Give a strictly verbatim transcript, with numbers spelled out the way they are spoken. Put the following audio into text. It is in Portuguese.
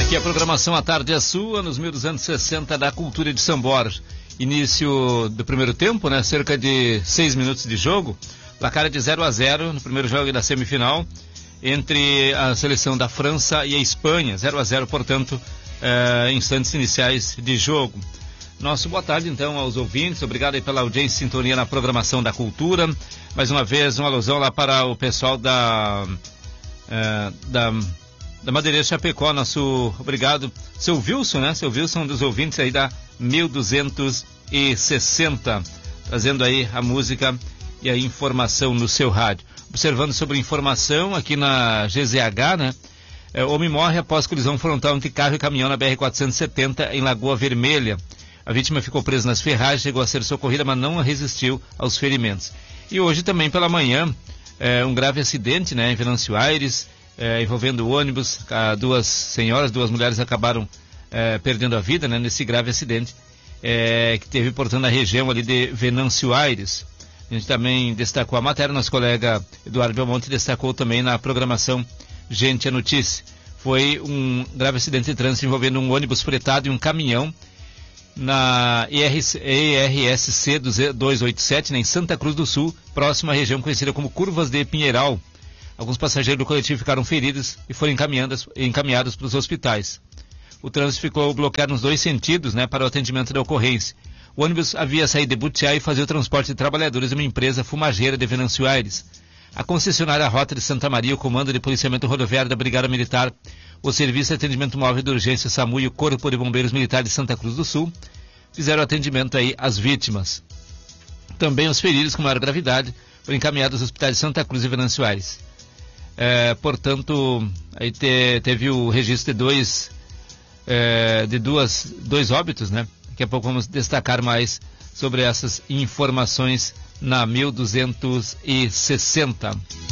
Aqui a programação à tarde é sua, nos mil duzentos e sessenta da Cultura de São Borja. Início do primeiro tempo, né? Cerca de seis minutos de jogo. Placar de zero a zero no primeiro jogo da semifinal entre a seleção da França e a Espanha. zero a zero, portanto, eh, instantes iniciais de jogo. Nosso boa tarde, então, aos ouvintes. Obrigado aí pela audiência e sintonia na programação da Cultura. Mais uma vez, uma alusão lá para o pessoal da... Eh, da da Madeireira Chapecó, nosso obrigado, seu Wilson, né? Seu Wilson, um dos ouvintes aí da mil duzentos e sessenta, trazendo aí a música e a informação no seu rádio. Observando sobre informação aqui na G Z H, né? É, homem morre após colisão frontal entre carro e caminhão na B R quatrocentos e setenta em Lagoa Vermelha. A vítima ficou presa nas ferragens, chegou a ser socorrida, mas não resistiu aos ferimentos. E hoje também pela manhã, é, um grave acidente, né? Em Venâncio Aires, É, envolvendo o ônibus, duas senhoras, duas mulheres acabaram é, perdendo a vida, né, nesse grave acidente é, que teve, portanto, na região ali de Venâncio Aires. A gente também destacou a matéria, nosso colega Eduardo Belmonte destacou também na programação Gente é Notícia. Foi um grave acidente de trânsito envolvendo um ônibus fretado e um caminhão na E R S C duzentos e oitenta e sete, né, em Santa Cruz do Sul, próxima à região conhecida como Curvas de Pinheiral. Alguns passageiros do coletivo ficaram feridos e foram encaminhados, encaminhados para os hospitais. O trânsito ficou bloqueado nos dois sentidos, né, para o atendimento da ocorrência. O ônibus havia saído de Butiá e fazia o transporte de trabalhadores de uma empresa fumageira de Venâncio Aires. A concessionária Rota de Santa Maria, o Comando de Policiamento Rodoviário da Brigada Militar, o Serviço de Atendimento Móvel de Urgência SAMU e o Corpo de Bombeiros Militar de Santa Cruz do Sul fizeram atendimento aí às vítimas. Também os feridos com maior gravidade foram encaminhados aos hospitais de Santa Cruz e Venâncio Aires. É, portanto, aí te, teve o registro de dois, é, de duas, dois óbitos, né? Daqui a pouco vamos destacar mais sobre essas informações na mil duzentos e sessenta.